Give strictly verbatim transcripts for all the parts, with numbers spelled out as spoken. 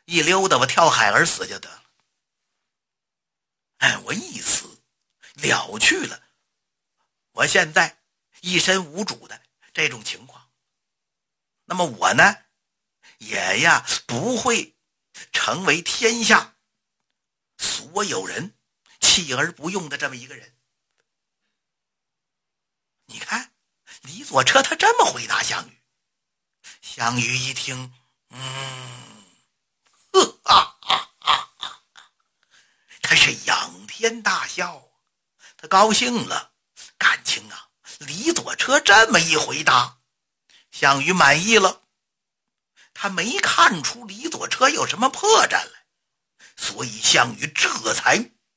一溜达我跳海而死就得了。哎，我一死了去了，我现在一身无主的这种情况，那么我呢也呀不会成为天下所有人弃而不用的这么一个人。你看李左车他这么回答项羽，项羽一听，嗯，呵哈哈哈哈，他是仰天大笑，他高兴了。感情啊，李左车这么一回答，项羽满意了。他没看出李左车有什么破绽来，所以项羽这才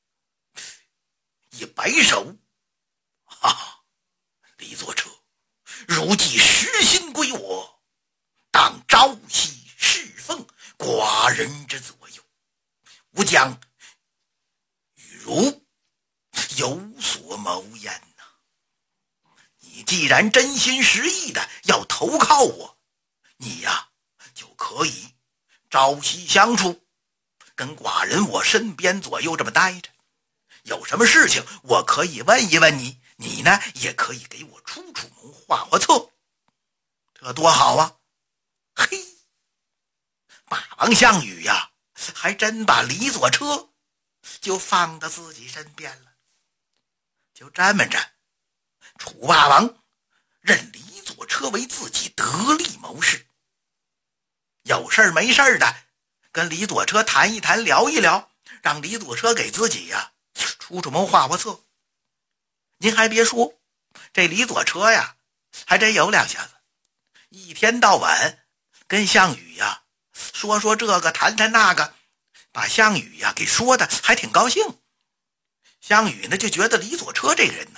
一摆手，哈，李左车，如既实心归我，当朝夕侍奉寡人之左右，吾将与汝有所谋焉呐。你既然真心实意的要投靠我，你呀就可以朝夕相处，跟寡人我身边左右这么待着。有什么事情我可以问一问你，你呢也可以给我出出谋划划策，这多好啊！嘿，霸王项羽呀，还真把李左车就放到自己身边了。就这么着，楚霸王认李左车为自己得力谋士，有事没事的跟李左车谈一谈聊一聊，让李左车给自己呀出出谋划划策。您还别说，这李左车呀还真有两下子，一天到晚跟项羽呀说说这个谈谈那个，把项羽呀给说的还挺高兴。项羽呢就觉得李左车这个人呢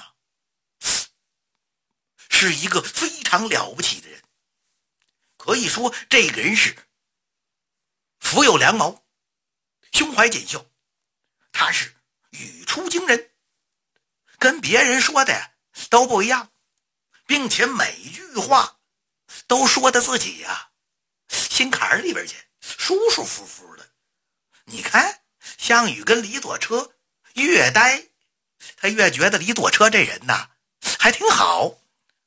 是一个非常了不起的人，可以说这个人是腹有良谋，胸怀锦绣，他是语出惊人，跟别人说的呀都不一样，并且每句话都说的自己呀心坎里边去，舒舒服服的。你看项羽跟李左车越待，他越觉得李左车这人呐还挺好，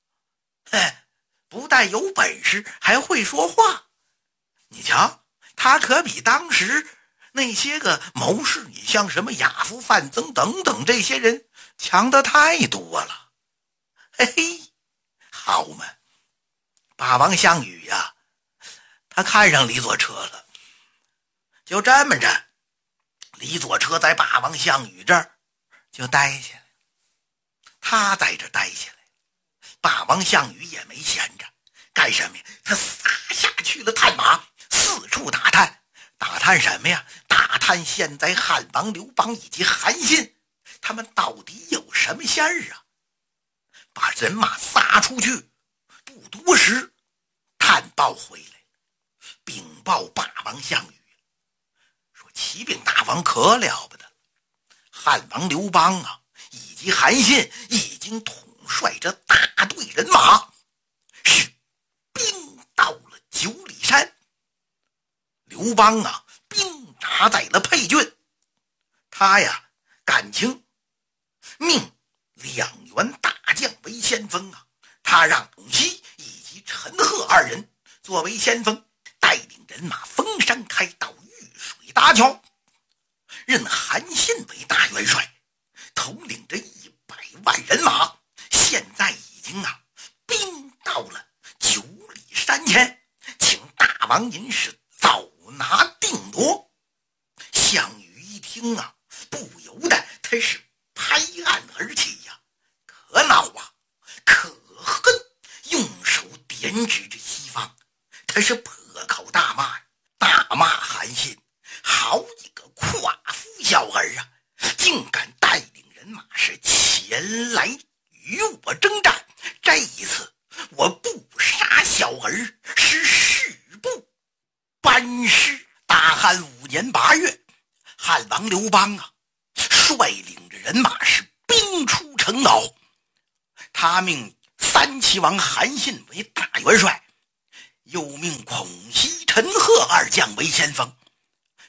不但有本事还会说话。你瞧他可比当时那些个谋士，你像什么亚夫、范增等等这些人强得太多了。嘿嘿，好嘛，霸王项羽呀他看上李左车了。就这么着，李左车在霸王项羽这儿就待下来。他在这待下来，霸王项羽也没闲着，干什么呀？他撒下去了探马，四处打探。打探什么呀？打探现在汉王刘邦以及韩信他们到底有什么仙儿啊？把人马撒出去，不多时探报回来，禀报霸王项羽，说启禀大王，可了不得，汉王刘邦啊以及韩信已经统率着大队人马是兵到了九里山。刘邦啊兵扎在了沛郡，他呀感情命两员大将为先锋啊，他让董熙以及陈赫二人作为先锋，带领人马封山开道，遇水搭桥，任韩信为大元帅，统领着一百万人马，现在已经啊兵到了九里山前，请大王您是早拿定夺。项羽一听啊，不由得他是拍案而起呀、啊，可恼啊，可恨，用手点指着西方，他是破口大骂，大骂韩信，好一个夸夫小儿啊，竟敢带领人马是前来与我征战，这一次我不杀小儿是誓不班师。大汉五年八月，汉王刘邦啊率领着人马是兵出城敖，他命三齐王韩信为大元帅，又命孔熙、陈赫二将为先锋，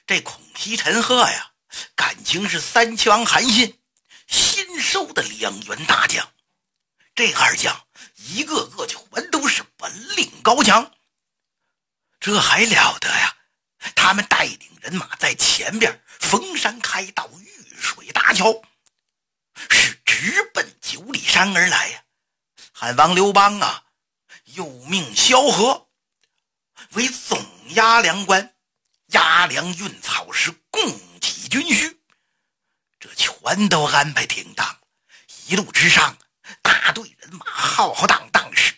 这孔西陈赫呀，感情是三强韩信新收的两员大将，这二将一个个全都是本领高强。这还了得呀，他们带领人马在前边逢山开道，遇水搭桥，是直奔九里山而来呀。汉王刘邦啊，又命萧何为总押粮官，押粮运草是供给军需，这全都安排停当。一路之上，大队人马浩浩荡荡是，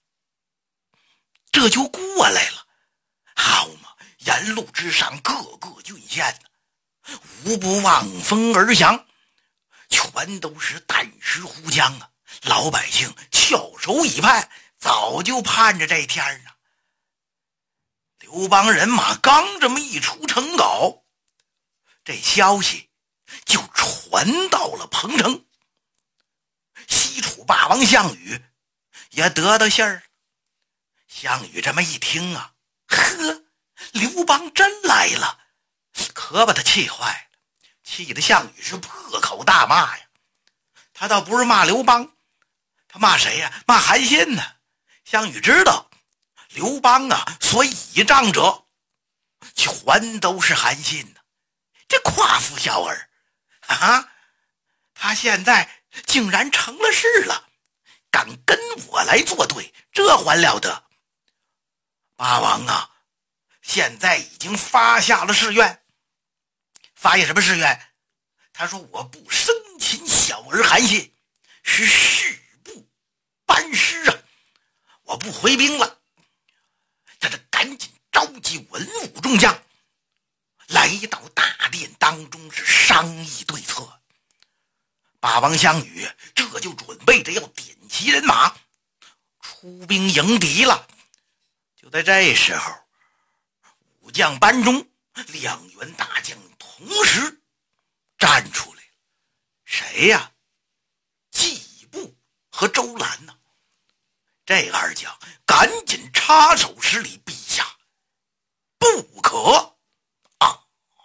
这就过来了。好嘛，沿路之上各个郡县无不望风而降，全都是弹石呼江啊！老百姓翘首以盼，早就盼着这天呢。刘邦人马刚这么一出城口，这消息就传到了彭城。西楚霸王项羽也得到信儿了。项羽这么一听啊，呵，刘邦真来了，可把他气坏了，气得项羽是破口大骂呀。他倒不是骂刘邦，他骂谁呀？骂韩信呢。项羽知道刘邦啊所倚仗者全都是韩信呢，这夸父小儿啊，他现在竟然成了事了，敢跟我来作对，这还了得。霸王啊现在已经发下了誓愿。发下什么誓愿？他说我不生擒小儿韩信，是誓不班师啊，我不回兵了。他这赶紧召集文武众将来到大殿当中是商议对策。霸王项羽这就准备着要点齐人马出兵迎敌了。就在这时候，武将班中两员大将同时站出来了。谁呀？季布和周兰呢？这二将赶紧插手施礼，陛下不可啊！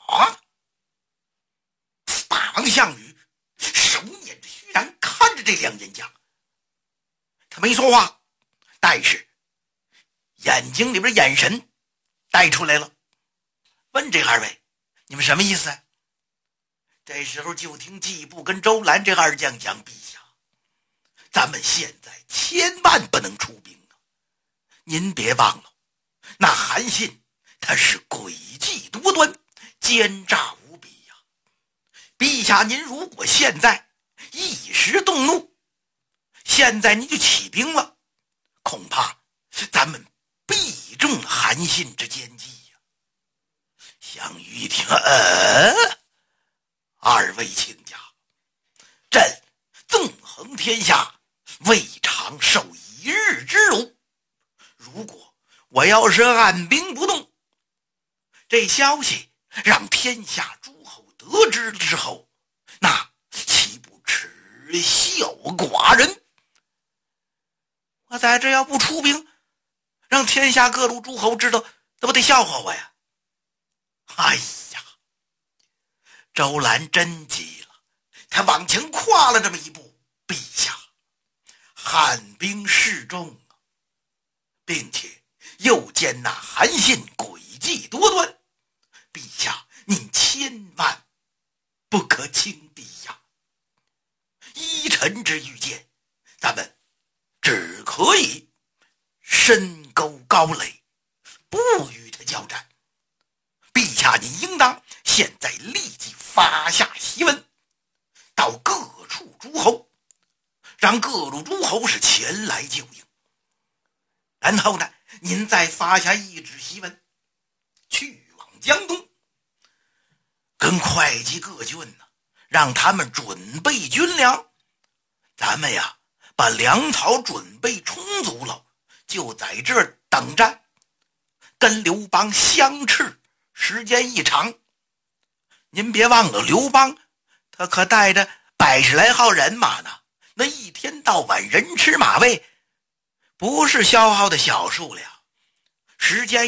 霸王项羽手捻着虚髯看着这两员将，他没说话，但是眼睛里边眼神带出来了，问这二位，你们什么意思啊？这时候就听季布跟周兰这二将讲，陛下，咱们现在千万不能出兵啊！您别忘了，那韩信他是诡计多端，奸诈无比呀、啊！陛下您如果现在一时动怒，现在您就起兵了，恐怕咱们必中韩信之奸计呀、啊！项羽一听，呃，二位请假，朕纵横天下，未尝受一日之辱。如果我要是按兵不动，这消息让天下诸侯得知之后，那岂不耻笑寡人？我在这要不出兵，让天下各路诸侯知道，那不得笑话我呀？哎呀，周兰真急了，他往前跨了这么一步，陛下，汉兵势众啊，并且又见那韩信诡计多端，陛下您千万不可轻敌呀！依臣之愚见，咱们只可以深沟高垒，不与他交战。陛下您应当现在立即发下檄文到各处诸侯，让各路诸侯是前来救应。然后呢，您再发下一纸檄文去往江东，跟会稽各郡呢，让他们准备军粮。咱们呀把粮草准备充足了，就在这儿等战，跟刘邦相斥时间一长。您别忘了，刘邦他可带着百十来号人马呢，那一天到晚人吃马喂，不是消耗的小数量，时间